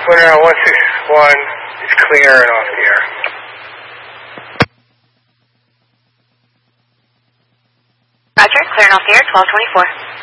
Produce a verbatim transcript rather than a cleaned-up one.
Winner one six one is clear and off the air. Roger, clear and off the air, twelve twenty-four.